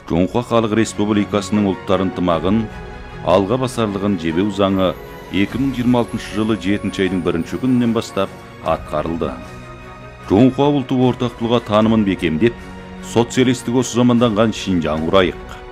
Жоңхуа Халық Республикасының ұлттар ынтымағын алға басарлығын жебеу заңы 2026 жылы 7 айдың 1 күнінен бастап атқарылды. Жоңхуа ұлты ортақтылығы танымын бекемдеп, социалистік осы заманданған Шинжаң құрайық.